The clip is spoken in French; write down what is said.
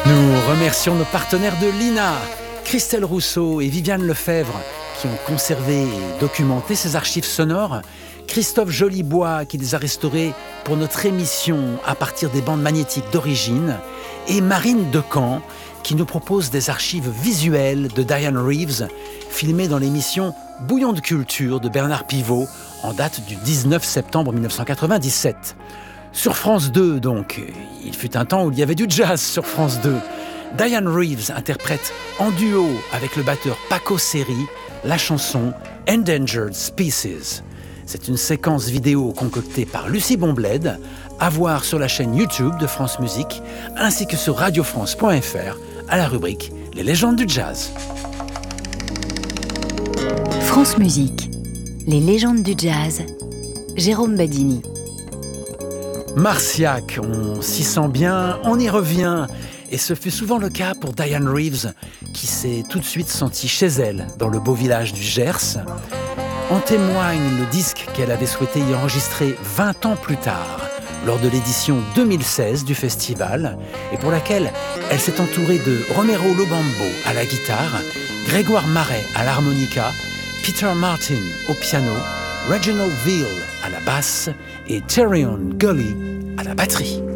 Nous remercions nos partenaires de l'INA, Christelle Rousseau et Viviane Lefebvre, qui ont conservé et documenté ces archives sonores, Christophe Jolibois, qui les a restaurées pour notre émission à partir des bandes magnétiques d'origine, et Marine Decamp, qui nous propose des archives visuelles de Diane Reeves, filmées dans l'émission Bouillon de culture de Bernard Pivot, en date du 19 septembre 1997. Sur France 2, donc, il fut un temps où il y avait du jazz sur France 2. Diane Reeves interprète en duo avec le batteur Paco Seri la chanson Endangered Species. C'est une séquence vidéo concoctée par Lucie Bonbled, à voir sur la chaîne YouTube de France Musique, ainsi que sur radiofrance.fr, à la rubrique Les légendes du jazz. France Musique, les légendes du jazz, Jérôme Badini. Marciac, on s'y sent bien, on y revient. Et ce fut souvent le cas pour Diane Reeves, qui s'est tout de suite sentie chez elle, dans le beau village du Gers. En témoigne le disque qu'elle avait souhaité y enregistrer 20 ans plus tard, lors de l'édition 2016 du festival, et pour laquelle elle s'est entourée de Romero Lobambo à la guitare, Grégoire Marais à l'harmonica, Peter Martin au piano, Reginald Veal à la basse et Terrion Gully à la batterie.